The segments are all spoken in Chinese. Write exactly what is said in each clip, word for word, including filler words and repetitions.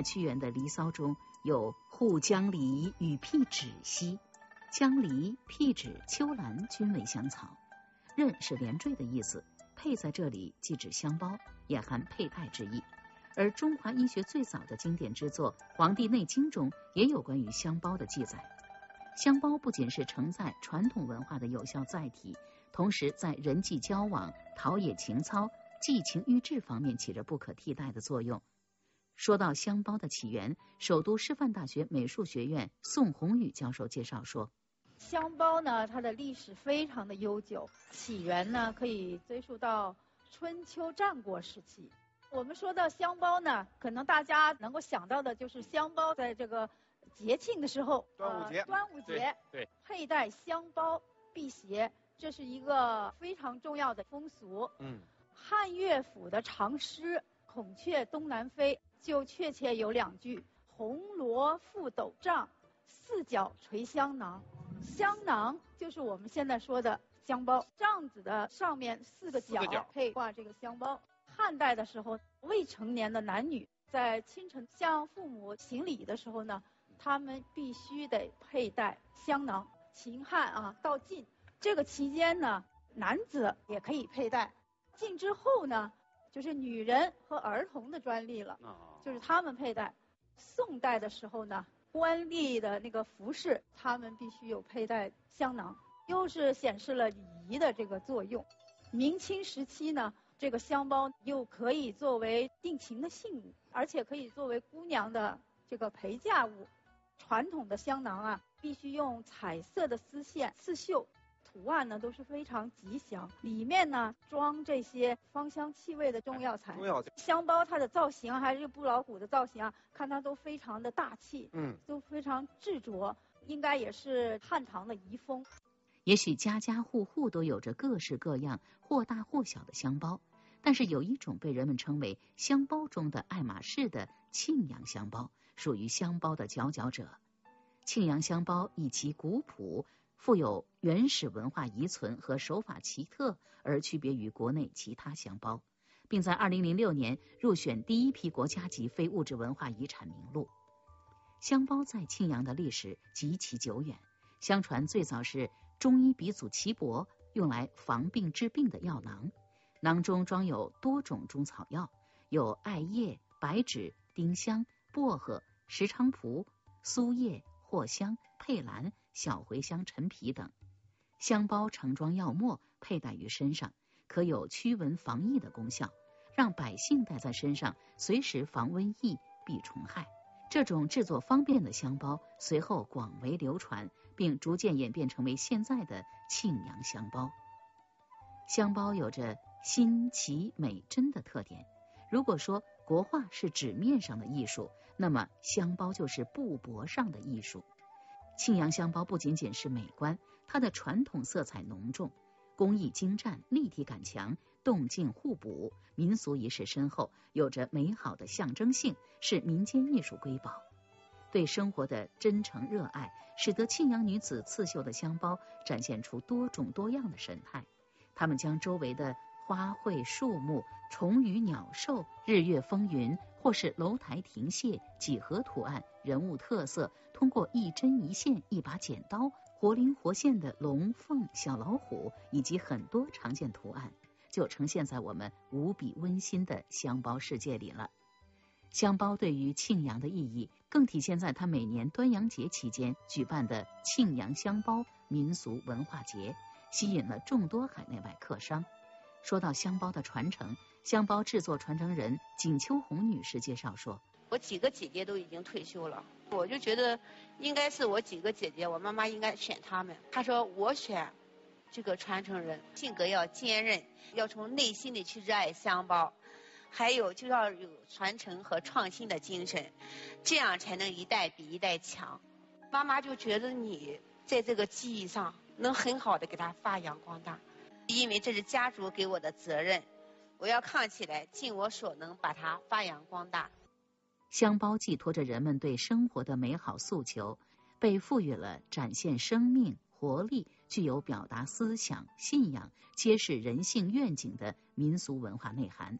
在屈原的《离骚》中有护江离与辟芷兮，江离、辟芷、秋兰均为香草。衽是连缀的意思，佩在这里既指香包，也含佩戴之意。而中华医学最早的经典之作《黄帝内经》中也有关于香包的记载。香包不仅是承载传统文化的有效载体，同时在人际交往、陶冶情操、寄情育志方面起着不可替代的作用。说到香包的起源，首都师范大学美术学院宋宏宇教授介绍说， 香包呢，它的历史非常的悠久，起源呢可以追溯到春秋战国时期。我们说到香包呢，可能大家能够想到的就是香包在这个节庆的时候， 端午节， 呃、端午节对，对佩戴香包辟邪，这是一个非常重要的风俗。 嗯， 汉乐府的长诗《孔雀东南飞》就确切有两句：红罗覆斗帐，四角垂香囊。香囊就是我们现在说的香包，帐子的上面四个角配挂这个香包。汉代的时候，未成年的男女在清晨向父母行礼的时候呢，他们必须得佩戴香囊。秦汉啊到晋这个期间呢，男子也可以佩戴。晋之后呢，就是女人和儿童的专利了，就是他们佩戴。宋代的时候呢，官吏的那个服饰，他们必须有佩戴香囊，又是显示了礼仪的这个作用。明清时期呢，这个香包又可以作为定情的信物，而且可以作为姑娘的这个陪嫁物。传统的香囊啊，必须用彩色的丝线刺绣，图案呢都是非常吉祥，里面呢装这些芳香气味的中药材。中药材香包它的造型还是布老虎的造型啊，看它都非常的大气，嗯，都非常执着，应该也是汉唐的遗风。 也许家家户户都有着各式各样或大或小的香包，但是有一种被人们称为香包中的爱马仕的庆阳香包，属于香包的佼佼者。庆阳香包以其古朴、富有原始文化遗存和手法奇特而区别于国内其他香包，并在二零零六年入选第一批国家级非物质文化遗产名录。香包在庆阳的历史极其久远，相传最早是中医鼻祖岐伯用来防病治病的药囊，囊中装有多种中草药，有艾叶、白芷、丁香、薄荷、石菖蒲、苏叶、藿香、佩兰、小茴香、陈皮等。香包盛装药末，佩戴于身上，可有驱蚊防疫的功效，让百姓戴在身上，随时防瘟疫、避虫害。这种制作方便的香包随后广为流传，并逐渐演变成为现在的庆阳香包。香包有着新奇美真的特点。如果说国画是纸面上的艺术，那么香包就是布帛上的艺术。庆阳香包不仅仅是美观，它的传统色彩浓重，工艺精湛，立体感强，动静互补，民俗仪式深厚，有着美好的象征性，是民间艺术瑰宝。对生活的真诚热爱，使得庆阳女子刺绣的香包展现出多种多样的神态。她们将周围的花卉、树木、虫鱼、鸟兽、日月风云，或是楼台亭榭、几何图案、人物特色，通过一针一线、一把剪刀，活灵活现的龙凤、小老虎以及很多常见图案，就呈现在我们无比温馨的香包世界里了。香包对于庆阳的意义更体现在它每年端阳节期间举办的庆阳香包民俗文化节，吸引了众多海内外客商。说到香包的传承，香包制作传承人景秋红女士介绍说， 我几个姐姐都已经退休了，我就觉得应该是我几个姐姐，我妈妈应该选她们。她说我选这个传承人，性格要坚韧，要从内心里去热爱香包，还有就要有传承和创新的精神，这样才能一代比一代强。妈妈就觉得你在这个技艺上能很好的给它发扬光大，因为这是家族给我的责任，我要扛起来，尽我所能把它发扬光大。 香包寄托着人们对生活的美好诉求，被赋予了展现生命活力、具有表达思想、信仰、揭示人性愿景的民俗文化内涵，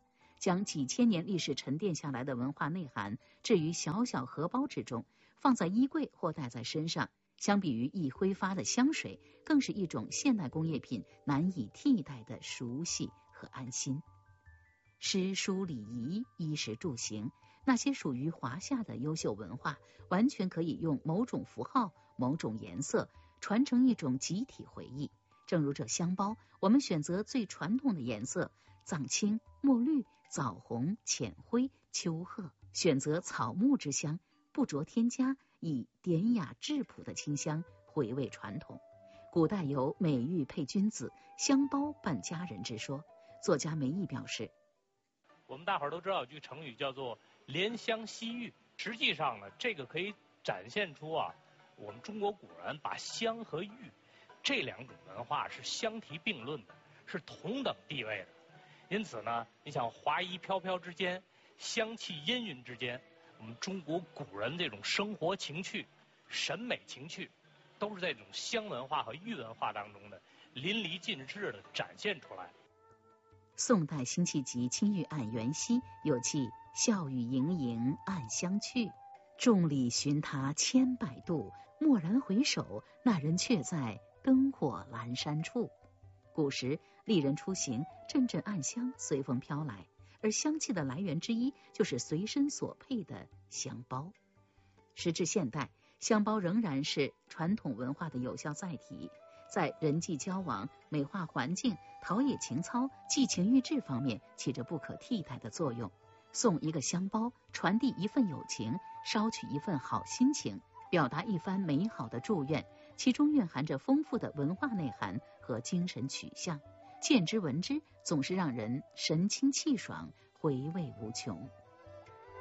将几千年历史沉淀下来的文化内涵置于小小荷包之中，放在衣柜或戴在身上，相比于易挥发的香水，更是一种现代工业品难以替代的熟悉和安心。诗书礼仪、衣食住行，那些属于华夏的优秀文化，完全可以用某种符号、某种颜色传承一种集体回忆。正如这香包，我们选择最传统的颜色，藏青、墨绿、枣红、浅灰、秋褐，选择草木之香，不着添加，以典雅质朴的清香回味传统。古代有美玉配君子，香包伴佳人之说。作家梅毅表示， 我们大伙儿都知道有句成语叫做怜香惜玉，实际上呢，这个可以展现出啊，我们中国古人把香和玉这两种文化是相提并论的，是同等地位的。因此呢，你想华衣飘飘之间，香气氤氲之间，我们中国古人这种生活情趣、审美情趣，都是在这种香文化和玉文化当中的淋漓尽致的展现出来。 宋代辛弃疾《青玉案·元夕》有气笑语盈盈暗香去，众里寻他千百度，蓦然回首，那人却在灯火阑珊处。古时丽人出行，阵阵暗香随风飘来，而香气的来源之一就是随身所配的香包。时至现代，香包仍然是传统文化的有效载体，在人际交往、美化环境、陶冶情操、寄情育志方面起着不可替代的作用。送一个香包，传递一份友情，捎取一份好心情，表达一番美好的祝愿，其中蕴含着丰富的文化内涵和精神取向，见之闻之，总是让人神清气爽，回味无穷。